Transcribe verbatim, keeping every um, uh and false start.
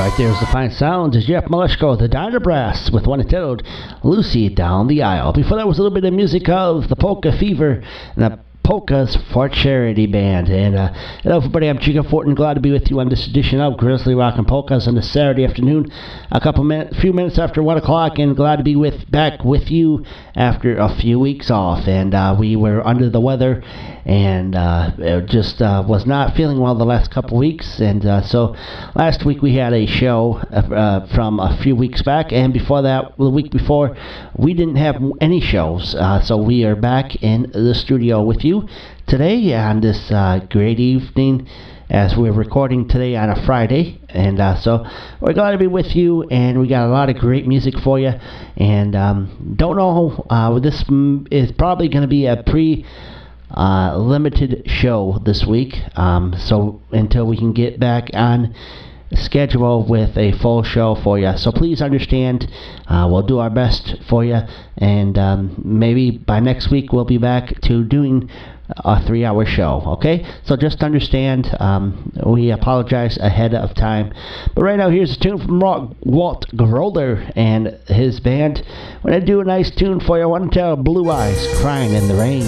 Right there's the fine sounds of Jeff Maleshko, the Diner Brass, with one entitled Lucy Down the Aisle. Before that was a little bit of music of the Polka Fever and the Polkas for Charity Band. And uh, hello everybody, I'm Chico Fortin, glad to be with you on this edition of Grizzly Rock and Polkas on this Saturday afternoon, a couple minutes, few minutes after one o'clock, and glad to be with back with you after a few weeks off. And uh, we were under the weather and uh, just uh, was not feeling well the last couple weeks, and uh, so last week we had a show uh, from a few weeks back, and before that, the week before, we didn't have any shows, uh, so we are back in the studio with you today on this uh, great evening as we're recording today on a Friday. And uh, so we're glad to be with you, and we got a lot of great music for you. And um, don't know, uh, this is probably going to be a pre uh, limited show this week, um, so until we can get back on schedule with a full show for you. So please understand, uh, we'll do our best for you, and um, maybe by next week we'll be back to doing a three-hour show, okay? So just understand, um, we apologize ahead of time. But right now, here's a tune from Walt Groller and his band. We're going to do a nice tune for you. I want to tell Blue Eyes, Crying in the Rain.